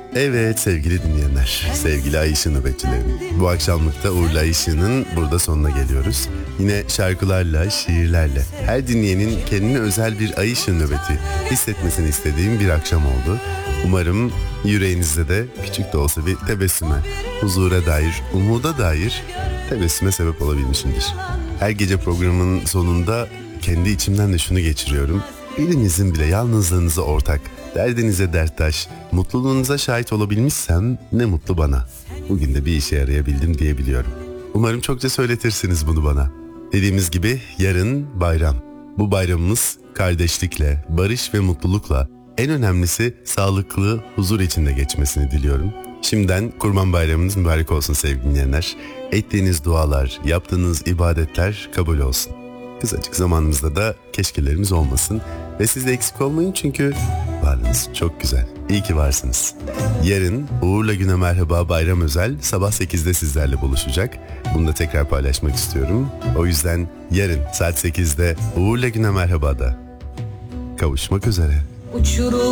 Evet sevgili dinleyenler, sevgili Ay Işığı nöbetçilerim. Bu akşamlıkta Uğur'la Ay Işığı'nın burada sonuna geliyoruz. Yine şarkılarla, şiirlerle, her dinleyenin kendine özel bir Ay Işığı nöbeti hissetmesini istediğim bir akşam oldu. Umarım yüreğinizde de küçük de olsa bir tebessüme, huzura dair, umuda dair tebessüme sebep olabilmişimdir. Her gece programın sonunda kendi içimden de şunu geçiriyorum. Birinizin bile yalnızlığınıza ortak, derdinize derttaş, mutluluğunuza şahit olabilmişsem ne mutlu bana. Bugün de bir işe yarayabildim diyebiliyorum. Umarım çokça söyletirsiniz bunu bana. Dediğimiz gibi yarın bayram. Bu bayramımız kardeşlikle, barış ve mutlulukla, en önemlisi sağlıklı, huzur içinde geçmesini diliyorum. Şimdiden Kurban Bayramınız mübarek olsun sevgili dinleyenler. Ettiğiniz dualar, yaptığınız ibadetler kabul olsun. Kısacık zamanımızda da keşkelerimiz olmasın. Ve siz de eksik olmayın çünkü varlığınız çok güzel. İyi ki varsınız. Yarın Uğur'la Güne Merhaba bayram özel sabah 8'de sizlerle buluşacak. Bunu da tekrar paylaşmak istiyorum. O yüzden yarın saat 8'de Uğur'la Güne Merhaba'da kavuşmak üzere.